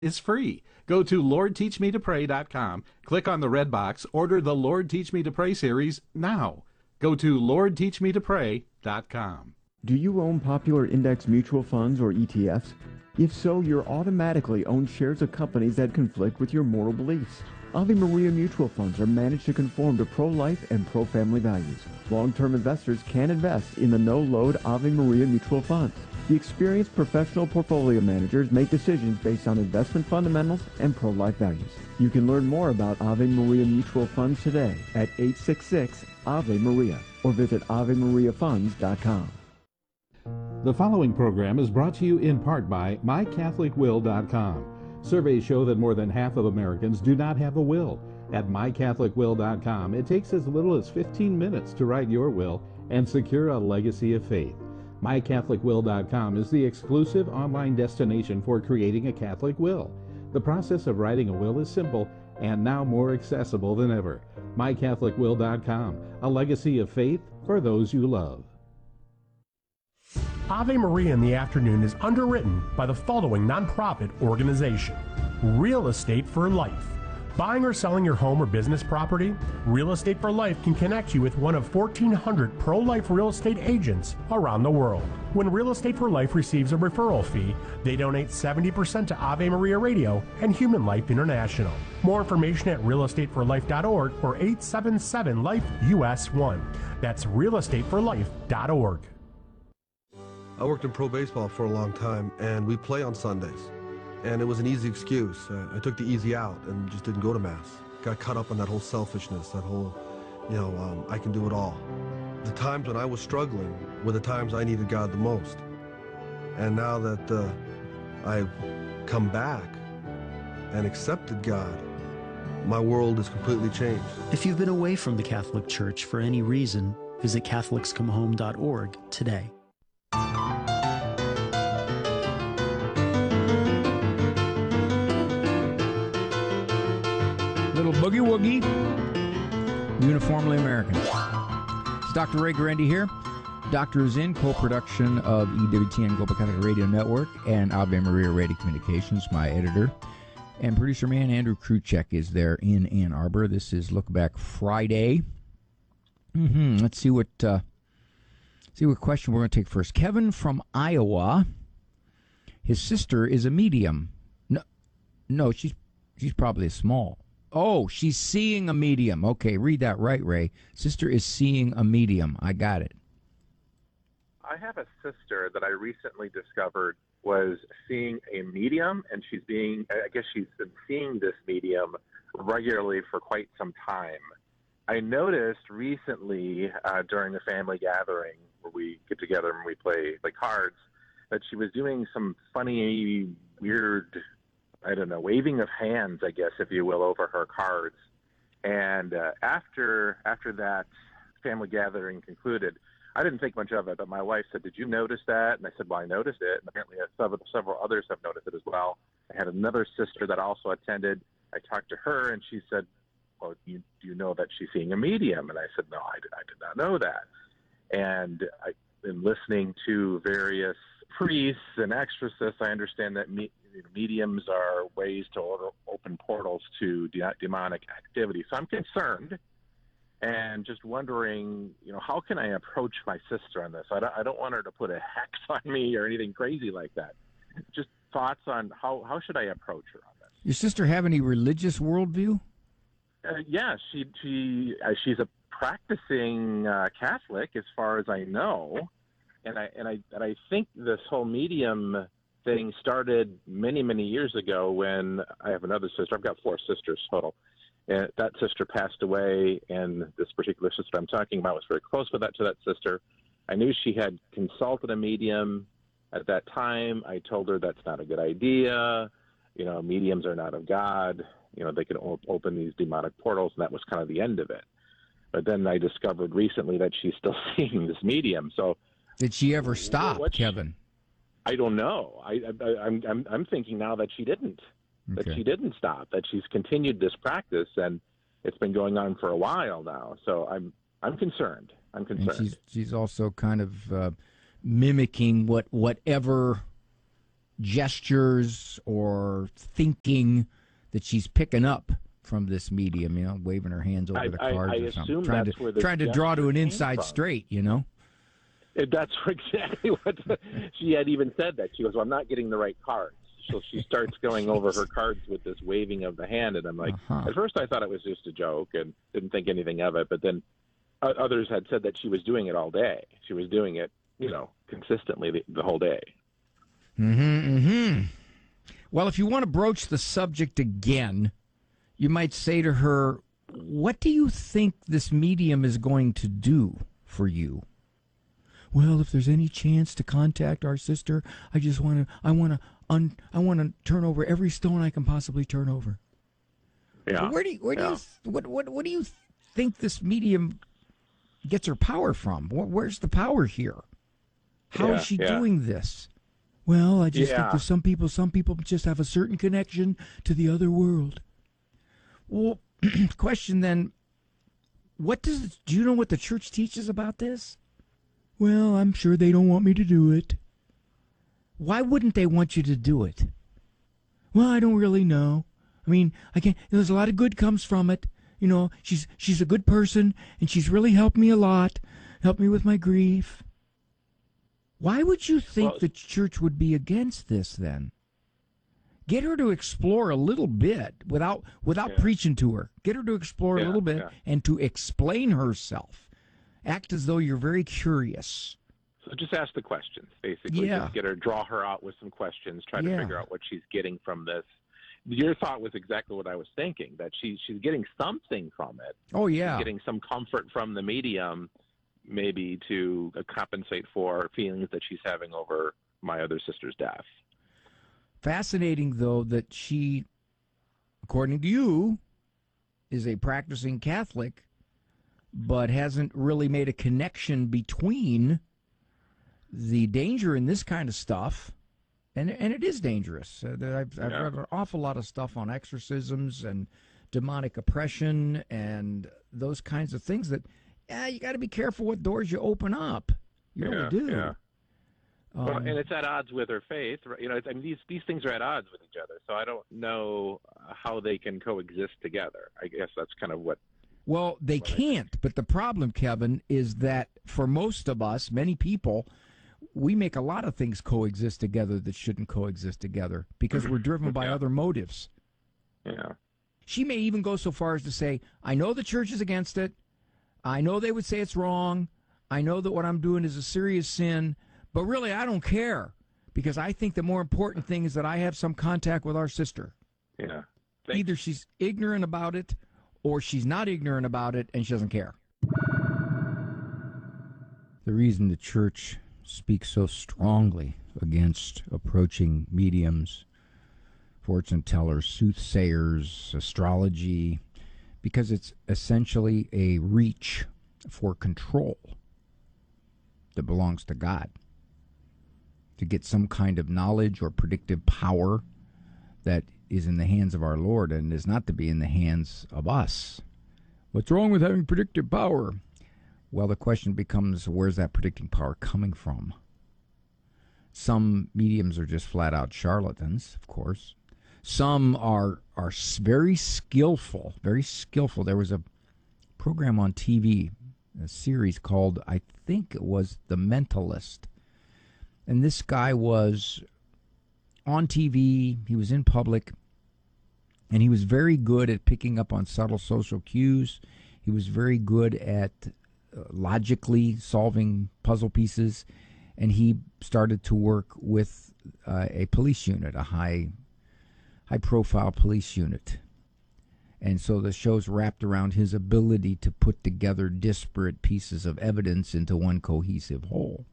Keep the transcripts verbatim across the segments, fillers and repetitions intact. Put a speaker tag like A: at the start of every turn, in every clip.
A: is free. Go to lord teach me to pray dot com, click on the red box, order the Lord Teach Me to Pray series now. Go to lord teach me to pray dot com.
B: Do you own popular index mutual funds or E T Fs? If so, you're automatically own shares of companies that conflict with your moral beliefs. Ave Maria mutual funds are managed to conform to pro-life and pro-family values. Long-term investors can invest in the no-load Ave Maria mutual funds. The experienced professional portfolio managers make decisions based on investment fundamentals and pro-life values. You can learn more about Ave Maria mutual funds today at eight six six Ave Maria or visit ave maria funds dot com.
A: The following program is brought to you in part by my catholic will dot com. Surveys show that more than half of Americans do not have a will. At my catholic will dot com, it takes as little as fifteen minutes to write your will and secure a legacy of faith. my catholic will dot com is the exclusive online destination for creating a Catholic will. The process of writing a will is simple and now more accessible than ever. my catholic will dot com, a legacy of faith for those you love.
C: Ave Maria in the Afternoon is underwritten by the following nonprofit organization: Real Estate for Life. Buying or selling your home or business property? Real Estate for Life can connect you with one of fourteen hundred pro-life real estate agents around the world. When Real Estate for Life receives a referral fee, they donate seventy percent to Ave Maria Radio and Human Life International. More information at real estate for life dot org or eight seven seven life U S one. That's real estate for life dot org.
D: I worked in pro baseball for a long time, and we play on Sundays. And it was an easy excuse. I, I took the easy out and just didn't go to Mass. Got caught up in that whole selfishness, that whole, you know, um, I can do it all. The times when I was struggling were the times I needed God the most. And now that uh, I've come back and accepted God, my world has completely changed.
E: If you've been away from the Catholic Church for any reason, visit catholics come home dot org today.
F: Little boogie woogie, uniformly American. It's Doctor Ray Guarendi here. Doctor is in co-production of E W T N Global Catholic Radio Network and Ave Maria Radio Communications, my editor. And producer man Andrew Kruchek is there in Ann Arbor. This is Look Back Friday. Mm-hmm. Let's see what uh, see what question we're going to take first. Kevin from Iowa. His sister is a medium. No, no, she's she's probably a small. Oh, she's seeing a medium. Okay, read that right, Ray. Sister is seeing a medium. I got it.
G: I have a sister that I recently discovered was seeing a medium, and she's being, I guess she's been seeing this medium regularly for quite some time. I noticed recently uh, during a family gathering where we get together and we play, play cards, that she was doing some funny, weird, I don't know, waving of hands, I guess, if you will, over her cards. And uh, after after that family gathering concluded, I didn't think much of it, but my wife said, "Did you notice that?" And I said, "Well, I noticed it." And apparently several, several others have noticed it as well. I had another sister that also attended. I talked to her, and she said, "Well, you, do you know that she's seeing a medium?" And I said, "No, I did, I did not know that." And I've been listening to various priests and exorcists. I understand that me, mediums are ways to order, open portals to de- demonic activity. So I'm concerned and just wondering, you know, how can I approach my sister on this? I don't, I don't want her to put a hex on me or anything crazy like that. Just thoughts on how, how should I approach her on this?
F: Your sister have any religious worldview?
G: Uh, yeah, she she uh, she's a practicing uh, Catholic as far as I know. And I and I and I think this whole medium thing started many many years ago when I have another sister. I've got four sisters total, and that sister passed away. And this particular sister I'm talking about was very close with that to that sister. I knew she had consulted a medium at that time. I told her that's not a good idea. You know, mediums are not of God. You know, they can op- open these demonic portals, and that was kind of the end of it. But then I discovered recently that she's still seeing this medium. So.
F: Did she ever stop,
G: What,
F: Kevin?
G: I don't know. I, I, I'm, I'm, I'm thinking now that she didn't,
F: Okay.
G: that she didn't stop, that she's continued this practice, and it's been going on for a while now. So I'm, I'm concerned. I'm concerned.
F: And she's she's also kind of uh, mimicking what whatever gestures or thinking that she's picking up from this medium, you know, waving her hands over
G: I,
F: the cards
G: I, I
F: or something, trying
G: that's
F: to
G: where the
F: trying to draw to an
G: gesture
F: inside
G: came from.
F: straight, you know.
G: That's exactly what she had even said. That she goes, well, I'm not getting the right cards. So she starts going over her cards with this waving of the hand, and I'm like,
F: Uh-huh.
G: at first I thought it was just a joke and didn't think anything of it, but then uh, others had said that she was doing it all day. She was doing it, you know, consistently the, the whole day.
F: Mm-hmm, mm-hmm. Well, if you want to broach the subject again, you might say to her, what do you think this medium is going to do for you? Well, if there's any chance to contact our sister, I just want to, I want to, un, I want to turn over every stone I can possibly turn over.
G: Yeah.
F: So where do you, where do
G: yeah.
F: you, what, what, what do you think this medium gets her power from? Where, where's the power here? How
G: Yeah,
F: is she
G: yeah.
F: doing this? Well, I just think
G: Yeah.
F: there's some people, some people just have a certain connection to the other world. Well, question then, what does, do you know what the church teaches about this? Well, I'm sure they don't want me to do it. Why wouldn't they want you to do it? Well, I don't really know. I mean, I can't, there's a lot of good comes from it. You know, she's she's a good person, and she's really helped me a lot, helped me with my grief. Why would you think
G: Well,
F: the church would be against this then? Get her to explore a little bit without without
G: Yeah.
F: preaching to her. Get her to explore a
G: Yeah,
F: little bit
G: yeah.
F: and to explain herself. Act as though you're very curious.
G: So just ask the questions, basically.
F: Yeah.
G: Just get her, draw her out with some questions, try to
F: Yeah.
G: figure out what she's getting from this. Your thought was exactly what I was thinking, that she's she's getting something from it.
F: Oh, yeah.
G: Getting some comfort from the medium, maybe to uh, compensate for feelings that she's having over my other sister's death.
F: Fascinating, though, that she, according to you, is a practicing Catholic, but hasn't really made a connection between the danger in this kind of stuff, and and it is dangerous. Uh, I've, I've
G: Yeah.
F: read an awful lot of stuff on exorcisms and demonic oppression and those kinds of things that, yeah, you got to be careful what doors you open up. You
G: Yeah,
F: really do.
G: yeah. Well,
F: Um,
G: and it's at odds with her faith. right? You know, it's, I mean, these these things are at odds with each other. So I don't know how they can coexist together. I guess that's kind of what.
F: Well, they
G: What I
F: can't. But the problem, Kevin, is that for most of us, many people, we make a lot of things coexist together that shouldn't coexist together because we're driven by
G: Yeah.
F: other motives.
G: Yeah.
F: She may even go so far as to say, I know the church is against it. I know they would say it's wrong. I know that what I'm doing is a serious sin. But really, I don't care because I think the more important thing is that I have some contact with our sister.
G: Yeah.
F: Either she's ignorant about it or she's not ignorant about it and she doesn't care. The reason the church speaks so strongly against approaching mediums, fortune tellers, soothsayers, astrology, because it's essentially a reach for control that belongs to God. To get some kind of knowledge or predictive power that is in the hands of our Lord and is not to be in the hands of us. What's wrong with having predictive power? Well, the question becomes, where's that predicting power coming from? Some mediums are just flat out charlatans, of course. Some are are s- very skillful, very skillful. There was a program on T V, a series called, I think it was The Mentalist. And this guy was on T V, he was in public, and he was very good at picking up on subtle social cues. He was very good at uh, logically solving puzzle pieces, and he started to work with uh, a police unit, a high, high-profile police unit. And so the show's wrapped around his ability to put together disparate pieces of evidence into one cohesive whole.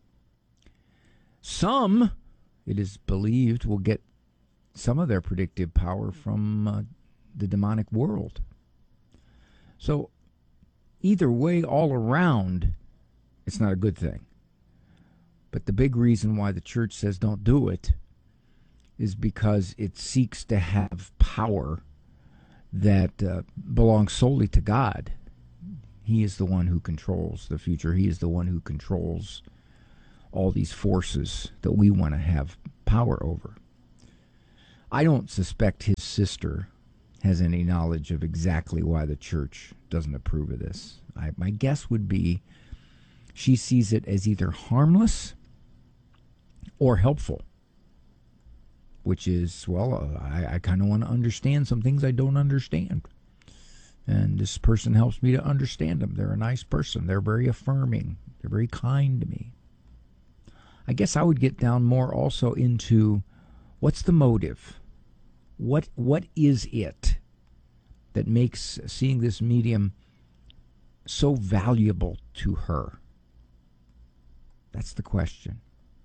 F: Some, it is believed, will get some of their predictive power from uh, the demonic world. So either way, all around, it's not a good thing. But the big reason why the church says don't do it is because it seeks to have power that uh, belongs solely to God. He is the one who controls the future. He is the one who controls all these forces that we want to have power over. I don't suspect his sister has any knowledge of exactly why the church doesn't approve of this. I, my guess would be she sees it as either harmless or helpful, which is, well, I, I kind of want to understand some things I don't understand. And this person helps me to understand them. They're a nice person. They're very affirming. They're very kind to me. I guess I would get down more also into what's the motive? What What is it that makes seeing this medium so valuable to her? That's the question.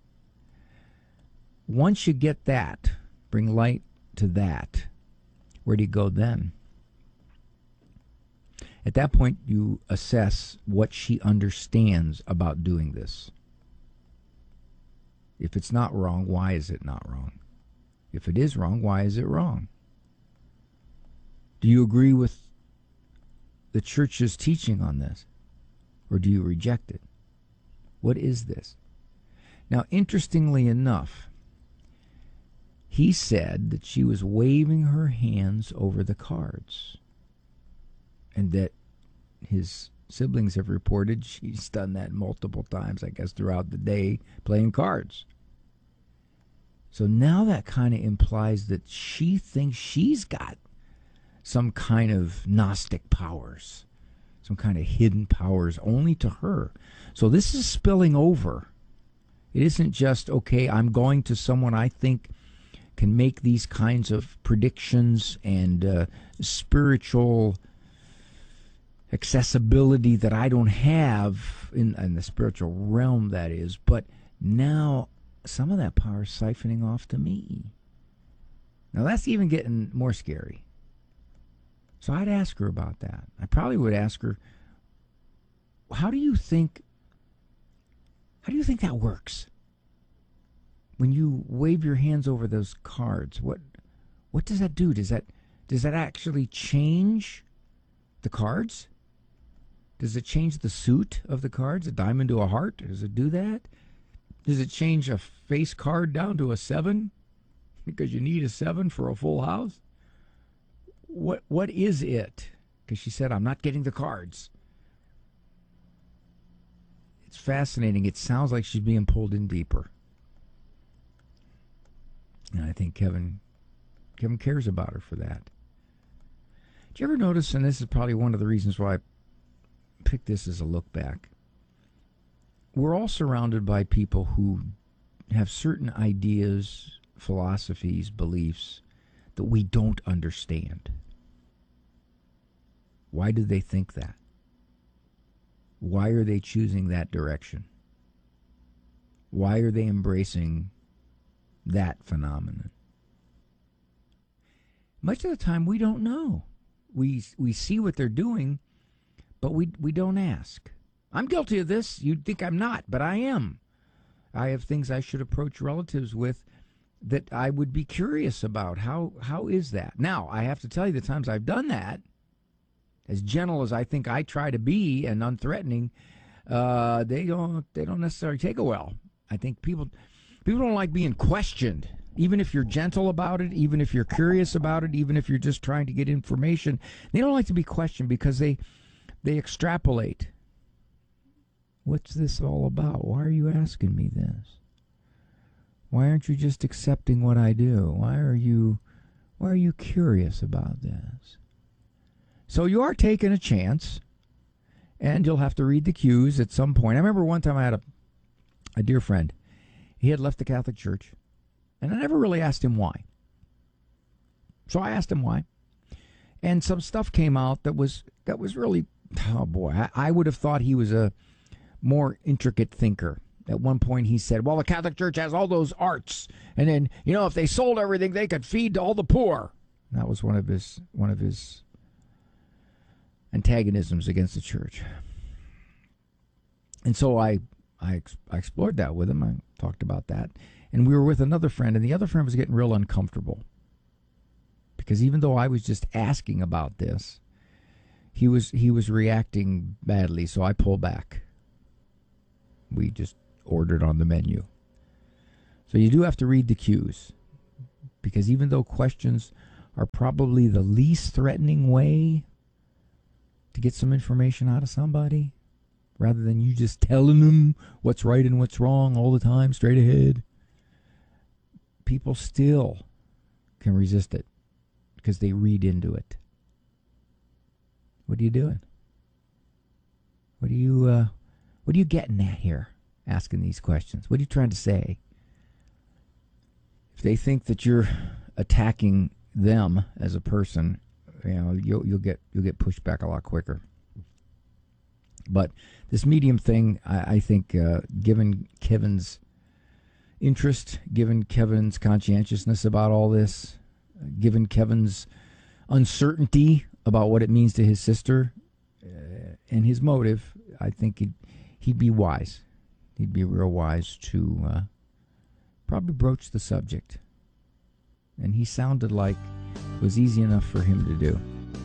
F: Once you get that, bring light to that, where do you go then? At that point, you assess what she understands about doing this. If it's not wrong, why is it not wrong? If it is wrong, why is it wrong? Do you agree with the church's teaching on this? Or do you reject it? What is this? Now, interestingly enough, he said that she was waving her hands over the cards, and that his siblings have reported she's done that multiple times, I guess, throughout the day, playing cards. So now that kind of implies that she thinks she's got some kind of Gnostic powers, some kind of hidden powers only to her. So this is spilling over. It isn't just, okay, I'm going to someone I think can make these kinds of predictions and uh, spiritual accessibility that I don't have in, in the spiritual realm, that is. But now some of that power is siphoning off to me. Now that's even getting more scary. So I'd ask her about that. I probably would ask her, how do you think, how do you think that works? When you wave your hands over those cards, what what does that do? Does that does that actually change the cards? Does it change the suit of the cards? A diamond to a heart? Does it do that? Does it change a face card down to a seven? Because you need a seven for a full house? What what is it? Because she said, I'm not getting the cards. It's fascinating. It sounds like she's being pulled in deeper. And I think Kevin Kevin cares about her for that. Did you ever notice, and this is probably one of the reasons why I picked this as a look back, we're all surrounded by people who have certain ideas, philosophies, beliefs that we don't understand. Why do they think that? Why are they choosing that direction? Why are they embracing that phenomenon? Much of the time we don't know. We we see what they're doing, but we we don't ask. I'm guilty of this. You'd think I'm not, but I am. I have things I should approach relatives with that I would be curious about. How how is that? Now, I have to tell you, the times I've done that, as gentle as I think I try to be and unthreatening, uh, they don't they don't necessarily take it well. I think people people don't like being questioned, even if you're gentle about it, even if you're curious about it, even if you're just trying to get information. They don't like to be questioned because they they extrapolate. What's this all about? Why are you asking me this? Why aren't you just accepting what I do? Why are you why are you curious about this? So you are taking a chance, and you'll have to read the cues at some point. I remember one time I had a a dear friend. He had left the Catholic Church, and I never really asked him why. So I asked him why. And some stuff came out that was that was really, oh boy, I, I would have thought he was a more intricate thinker. At one point he said, well, the Catholic Church has all those arts, and then, you know, if they sold everything, they could feed all the poor. And that was one of his one of his antagonisms against the church. And so I, I, I explored that with him. I talked about that. And we were with another friend, and the other friend was getting real uncomfortable. Because even though I was just asking about this, he was he was reacting badly, so I pulled back. We just ordered on the menu. So you do have to read the cues, because even though questions are probably the least threatening way to get some information out of somebody, rather than you just telling them what's right and what's wrong all the time, straight ahead, people still can resist it because they read into it. What are you doing? What are you, uh, what are you getting at here, asking these questions? What are you trying to say? If they think that you're attacking them as a person, you know, you'll, you'll get you'll get pushed back a lot quicker. But this medium thing, I, I think, uh, given Kevin's interest, given Kevin's conscientiousness about all this, given Kevin's uncertainty about what it means to his sister, uh, and his motive, I think he'd, he'd be wise. He'd be real wise to uh, probably broach the subject. And he sounded like it was easy enough for him to do.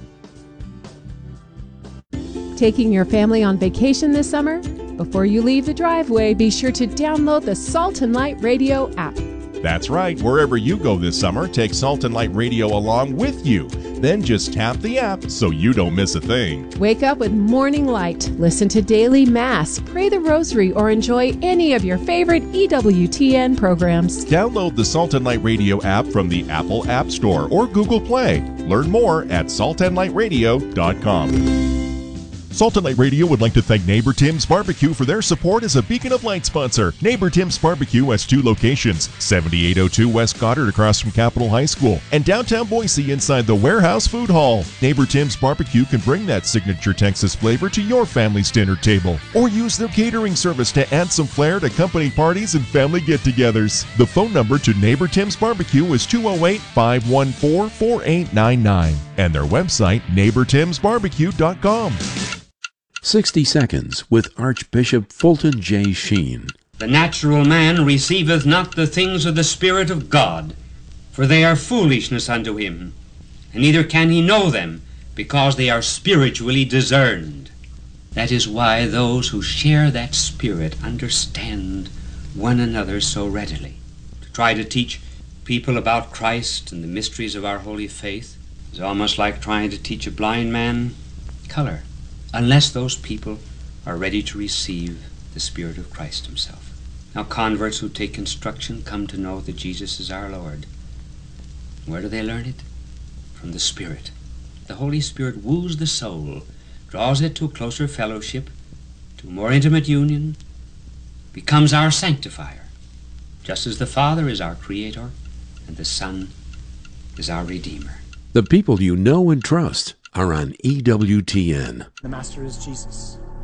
H: Taking your family on vacation this summer? Before you leave the driveway, be sure to download the Salt and Light Radio app.
I: That's right. Wherever you go this summer, take Salt and Light Radio along with you. Then just tap the app so you don't miss a thing.
H: Wake up with Morning Light, listen to Daily Mass, pray the Rosary, or enjoy any of your favorite E W T N programs.
I: Download the Salt and Light Radio app from the Apple App Store or Google Play. Learn more at salt and light radio dot com. Salt and Light Radio would like to thank Neighbor Tim's Barbecue for their support as a Beacon of Light sponsor. Neighbor Tim's Barbecue has two locations, seventy-eight oh two West Goddard across from Capitol High School, and downtown Boise inside the Warehouse Food Hall. Neighbor Tim's Barbecue can bring that signature Texas flavor to your family's dinner table, or use their catering service to add some flair to company parties and family get-togethers. The phone number to Neighbor Tim's Barbecue is two oh eight, five one four, four eight nine nine, and their website, neighbor tims barbecue dot com.
J: sixty Seconds with Archbishop Fulton J. Sheen.
K: The natural man receiveth not the things of the Spirit of God, for they are foolishness unto him, and neither can he know them, because they are spiritually discerned. That is why those who share that Spirit understand one another so readily. To try to teach people about Christ and the mysteries of our holy faith is almost like trying to teach a blind man color, unless those people are ready to receive the Spirit of Christ himself. Now, converts who take instruction come to know that Jesus is our Lord. Where do they learn it? From the Spirit. The Holy Spirit woos the soul, draws it to a closer fellowship, to a more intimate union, becomes our sanctifier, just as the Father is our Creator and the Son is our Redeemer.
J: The people you know and trust are on E W T N.
L: The Master is Jesus.